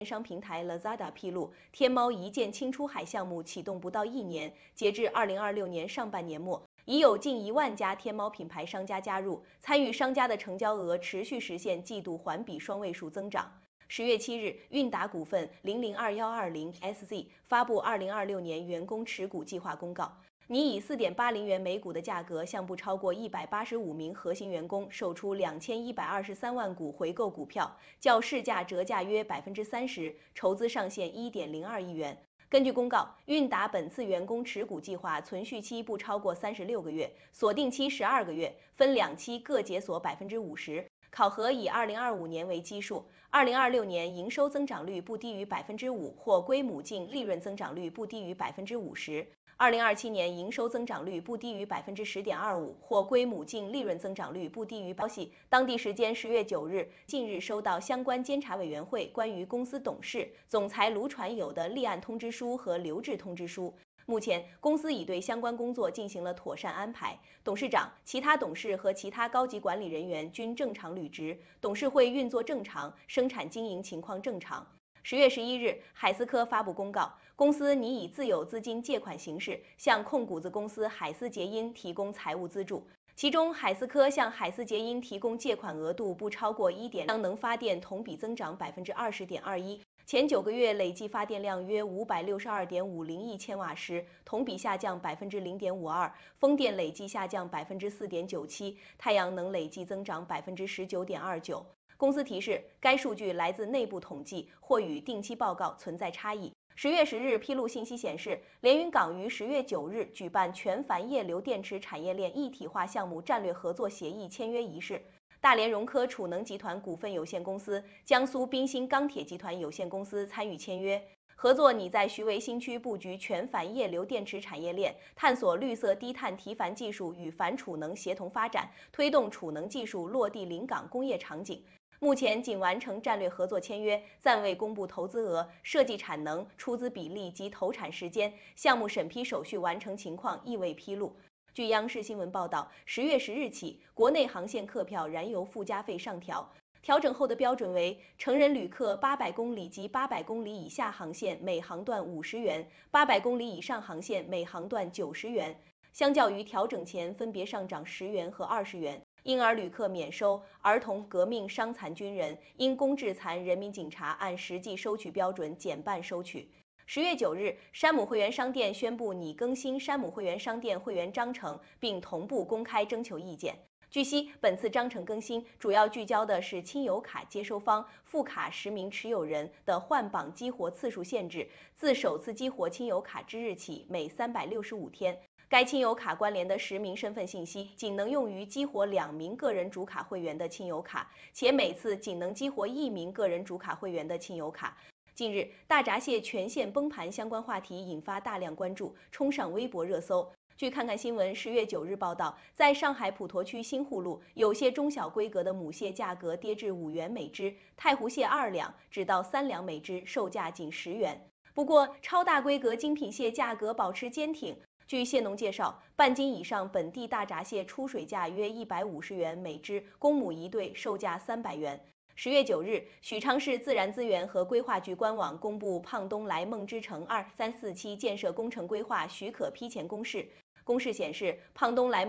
电商平台 Lazada 披露，天猫一键清出海项目启动不到1年，截至2026年上半年末，已有近1万家天猫品牌商家加入，参与商家的成交额持续实现季度环比双位数增长。10月7日，韵达股份002120SZ 发布2026年员工持股计划公告。拟以4.80元每股的价格，向不超过185名核心员工售出2123万股回购股票，较市价折价约30%，筹资上限1.02亿元。根据公告，韵达本次员工持股计划存续期不超过36个月，锁定期12个月，分2期各解锁50%。考核以2025年为基数，2026年营收增长率不低于5%，或归母净利润增长率不低于50%。2027年营收增长率不低于10.25%，或归母净利润增长率不低于消息。当地时间10月9日，近日收到相关监察委员会关于公司董事、总裁卢传友的立案通知书和留置通知书。目前，公司已对相关工作进行了妥善安排，董事长、其他董事和其他高级管理人员均正常履职，董事会运作正常，生产经营情况正常。10月11日，海思科发布公告，公司拟以自有资金借款形式向控股子公司海思捷因提供财务资助，其中海思科向海思捷因提供借款额度不超过将能发电同比增长20.21%。前9个月累计发电量约562.50亿千瓦时，同比下降0.52%，风电累计下降4.97%，太阳能累计增长19.29%。公司提示，该数据来自内部统计，或与定期报告存在差异。10月10日披露信息显示，连云港于10月9日举办全钒液流电池产业链一体化项目战略合作协议签约仪式。大连融科储能集团股份有限公司、江苏滨鑫钢铁集团有限公司参与签约，合作拟在徐汇新区布局全钒液流电池产业链，探索绿色低碳提钒技术与钒储能协同发展，推动储能技术落地临港工业场景。目前仅完成战略合作签约，暂未公布投资额、设计产能、出资比例及投产时间，项目审批手续完成情况亦未披露。据央视新闻报道，10月10日起，国内航线客票燃油附加费上调，调整后的标准为成人旅客800公里及800公里以下航线每航段50元，800公里以上航线每航段90元，相较于调整前分别上涨10元和20元。婴儿旅客免收，儿童、革命、伤残军人、因公致残人民警察按实际收取标准减半收取。10月9日，山姆会员商店宣布拟更新山姆会员商店会员章程，并同步公开征求意见。据悉，本次章程更新主要聚焦的是亲友卡接收方、副卡实名持有人的换绑激活次数限制，自首次激活亲友卡之日起每365天。该亲友卡关联的实名身份信息仅能用于激活2名个人主卡会员的亲友卡，且每次仅能激活1名个人主卡会员的亲友卡。近日，大闸蟹全线崩盘相关话题引发大量关注，冲上微博热搜。据看看新闻10月9日报道，在上海普陀区新沪路，有些中小规格的母蟹价格跌至5元每只，太湖蟹2两只到3两每只，售价仅10元。不过，超大规格精品蟹价格保持坚挺。据蟹农介绍，半斤以上本地大闸蟹出水价约150元每只，公母1对，售价300元。10月9日，许昌市自然资源和规划局官网公布胖东来梦之城2、3、4期建设工程规划许可批前公示。公示显示，胖东来